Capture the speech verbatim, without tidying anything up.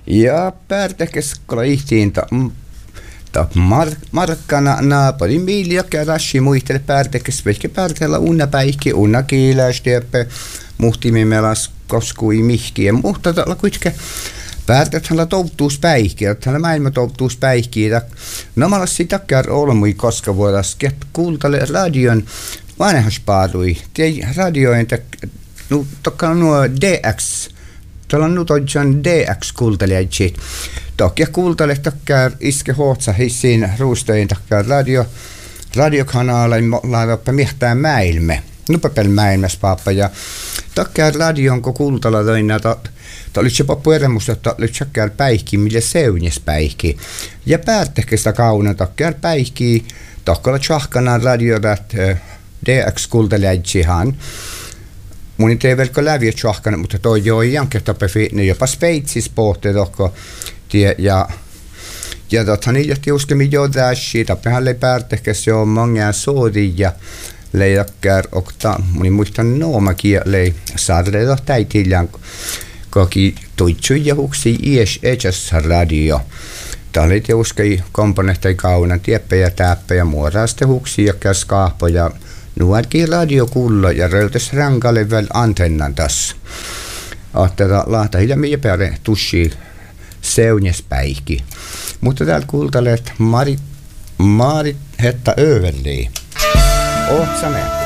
Ja pärtekes kolla ihtiin ta, ta mar, markkana naapari milja käräsi muistele pärtekes veikä pärtellä unna päikki unna kiilästieppe muhtimi melas koskui mihkiä mutta tällä kuitenkin pärtet hänellä touttuus päihkiä hänellä maailma touttuus päihkiä no mä sitä kär olmui koska vuodas ket kuultale radion vanhaspaarui tei radioin no tokka nuo D X tuolla on nyt on D X kuultelijat. Toki kuultele takkää iske hootsa hissiin ruustojen takkää radio radiokanaalin laitapa miehtää mäilme. Nupapel mäilmes pappa ja takkää radion ko kuultala toina ta ta oli se pappu eremusta ta oli takkää päihki mille seunjes päihki. Ja päättekestä kauna takkää päihki takkalla chahkana radiodat D X kuultelijathan. Mun ei velko läviä tjohkana, mutta toi jo janke tapefi, ne jopa Sveitsis pohti tokko. Ja, ja tothan niitä tiuskemi jo täsi, tapehan lei pärtekes jo mongia soodi ja leidakkär okta. Mun ei muista noomakia lei saadle toh täitillään koki tuitsui ja huksi ies edes radio. Tää oli tiuskei komponenttei kauna, tieppä ja täppä ja muoraaste huksi ja käs kahpo ja nuorkin radio kuulla ja röytäs rankalle väl antennan tässä. Ahteta lahta hiljammin ja päälle tussi seunjes päihki. Mutta täällä kuultaleet Marit, Marit hetta överli. Ohtsame.